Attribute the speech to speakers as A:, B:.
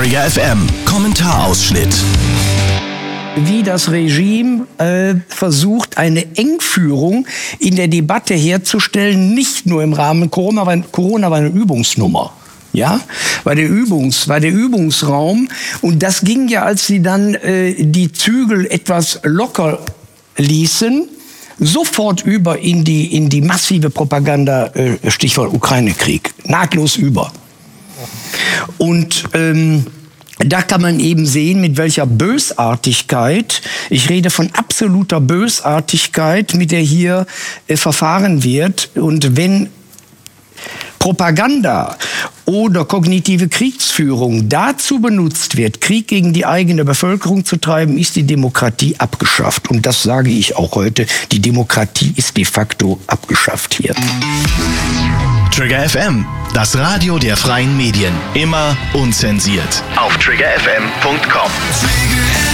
A: Trigger FM Kommentarausschnitt.
B: Wie das Regime versucht, eine Engführung in der Debatte herzustellen, nicht nur im Rahmen Corona war eine Übungsnummer. Ja, war der Übungsraum. Und das ging ja, als sie dann die Zügel etwas locker ließen, sofort über in die massive Propaganda, Stichwort Ukraine-Krieg, nahtlos über. Und da kann man eben sehen, mit welcher Bösartigkeit, ich rede von absoluter Bösartigkeit, mit der hier verfahren wird. Und wenn Propaganda oder kognitive Kriegsführung dazu benutzt wird, Krieg gegen die eigene Bevölkerung zu treiben, ist die Demokratie abgeschafft. Und das sage ich auch heute, die Demokratie ist de facto abgeschafft hier.
A: Trigger FM, das Radio der freien Medien. Immer unzensiert. Auf triggerfm.com.